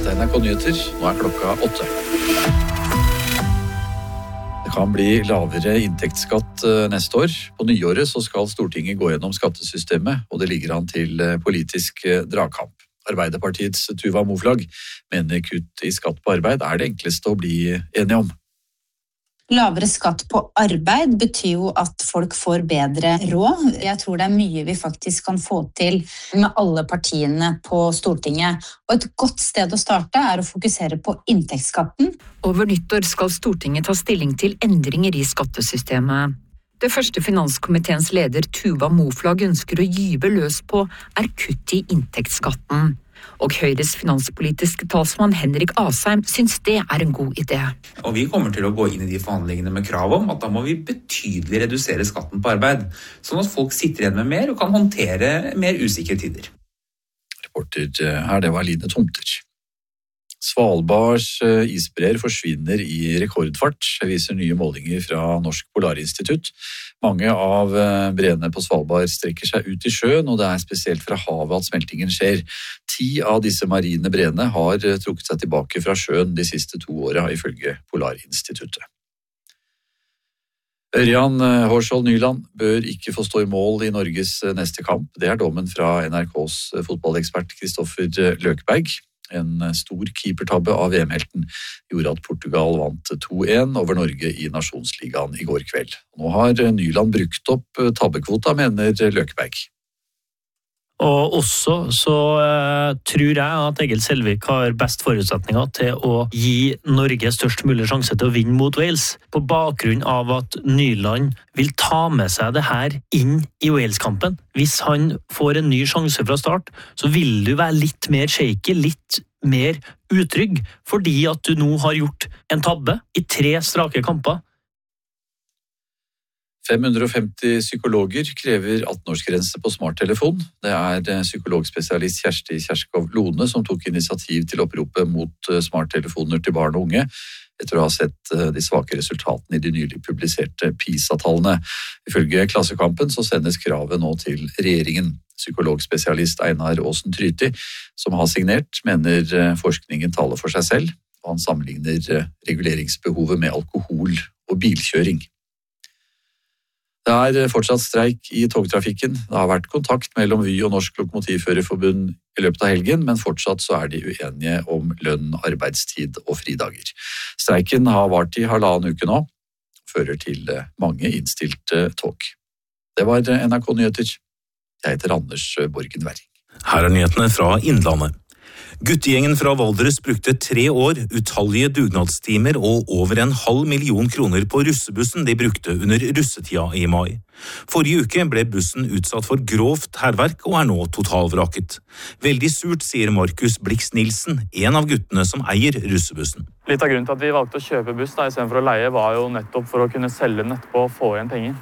Dette er NRK Nyheter. Nå klokka 8. Det kan bli lavere inntektsskatt neste år. På nyåret så skal Stortinget gå gjennom skattesystemet, og det ligger an til politisk dragkamp. Arbeiderpartiets Tuva Moflag mener kutt i skatt på arbeid er det enkleste å bli enige om. Lavere skatt på arbeid betyr jo at folk får bedre råd. Jeg tror det er mye vi faktisk kan få til med alle partiene på Stortinget. Og et godt sted å starte er å fokusere på inntektsskatten. Over nyttår skal Stortinget ta stilling til endringer i skattesystemet. Det første finanskomiteens leder Tuva Moflag ønsker å gyve løs på er kutt i inntektsskatten. Og Høyres finanspolitiske talsmann Henrik Asheim syns det er en god idé. Og vi kommer til å gå inn i de forhandlingene med krav om at da må vi betydelig redusere skatten på arbeid, sånn at folk sitter igjen med mer og kan håndtere mer usikre tider. Reporter her, det var Line Tomter. Svalbards isbreer forsvinner i rekordfart, viser nye målinger fra Norsk Polarinstitutt. Mange av breene på Svalbard strekker seg ut i sjøen, og det er spesielt fra havet at smeltingen skjer. 10 av disse marine breene har trukket seg tilbake fra sjøen de siste 2 årene, ifølge Polarinstituttet. Ørjan Hårsvold Nyland bør ikke få stå i mål i Norges neste kamp. Det er dommen fra NRKs fotballekspert Kristoffer Løkberg. En stor keepertabbe av VM-helten gjorde at Portugal vant 2-1 over Norge i Nasjonsligaen i går kveld. Nå har Nyland brukt opp tabbekvota, mener Løkberg. Og også så tror jeg at Egil Selvik har best forutsetninger til å gi Norge størst mulig sjanse til å vinne mot Wales, på bakgrunn av at Nyland vil ta med seg det her inn i Wales-kampen. Hvis han får en ny sjanse fra start, så vil du være litt mer shaky, litt mer utrygg, fordi at du nå har gjort en tabbe i 3 strake kamper. 550 psykologer krever 18-årsgrense på smarttelefon. Det er psykologspesialist Kjersti Kjerskov Lone som tok initiativ til oppropet mot smarttelefoner til barn og unge, etter å ha sett de svake resultatene i de nylig publiserte PISA-tallene. Ifølge Klassekampen så sendes kravet nå til regjeringen. Psykologspesialist Einar Aasen Tryti, som har signert, mener forskningen taler for seg selv, og han sammenligner reguleringsbehovet med alkohol og bilkjøring. Det er fortsatt streik i togtrafikken. Det har vært kontakt mellom Vy og Norsk Lokomotivførerforbund i løpet av helgen, men fortsatt så er de uenige om lønn, arbeidstid og fridager. Streiken har vart i 1,5 uke nå, og fører til mange innstilte tog. Det var NRK Nyheter. Jeg heter Anders Borgen Werring. Her er nyhetene fra Innlandet. Guttegjengen fra Valdres brukte 3 år, utallige dugnadstimer og over 500 000 kroner på russebussen de brukte under russetida i mai. Forrige uke ble bussen utsatt for grovt hærverk og er nå totalvraket. Veldig surt, sier Markus Blix Nilsen, en av guttene som eier russebussen. Litt av grunnen til at vi valgte å kjøpe buss i stedet for å leie var jo nettopp for å kunne selge den etterpå og få igjen penger.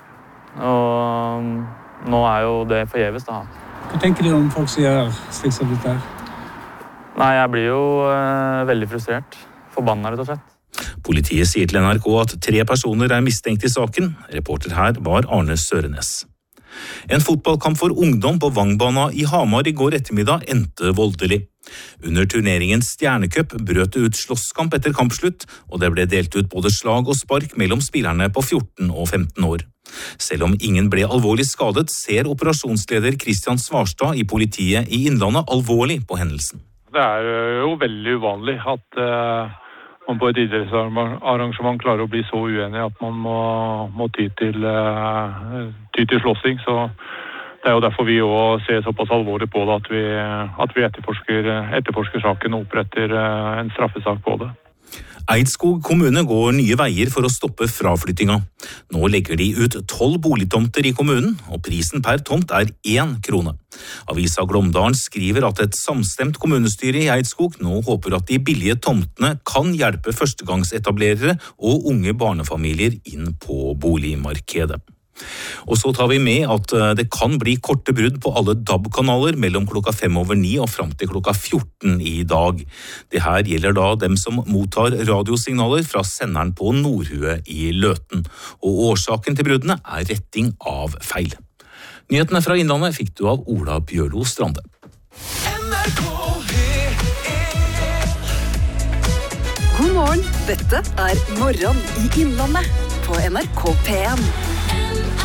Og nå er jo det forgjeves da. Hva tenker du om folk som gjør slik som dette her? Nei, jeg blir jo veldig frustrert. Forbannet, rett og slett. Politiet sier til NRK at 3 personer er mistenkt i saken. Reporter her var Arne Sørenes. En fotballkamp for ungdom på Vangbana i Hamar i går ettermiddag endte voldelig. Under turneringens Stjernecup brøt det ut slåsskamp etter kampslutt, og det ble delt ut både slag og spark mellom spillerne på 14 og 15 år. Selv om ingen ble alvorlig skadet, ser operasjonsleder Kristian Svarstad i politiet i Innlandet alvorlig på hendelsen. Det er jo veldig uvanlig at man på et idrettsarrangement klarer å bli så uenig at man må ty til slåssing. Så det er jo derfor vi også ser såpass alvorlig på det at vi etterforsker saken og oppretter en straffesak på det. Eidskog kommune går nye veier for å stoppe fraflyttinga. Nå legger de ut 12 boligtomter i kommunen, og prisen per tomt er 1 krone. Avisa Glåmdalen skriver at et samstemt kommunestyre i Eidskog nå håper at de billige tomtene kan hjelpe førstegangsetablerere og unge barnefamilier inn på boligmarkedet. Og så tar vi med at det kan bli korte brudd på alle DAB-kanaler mellom 8:05 og fram til 14 i dag. Det her gjelder da dem som mottar radiosignaler fra senderen på Nordhue i Løten. Og årsaken til bruddene er retting av feil. Nyhetene fra Innlandet fikk du av Ola Bjørlo Strande. Dette Morgen i Innlandet på NRK P1.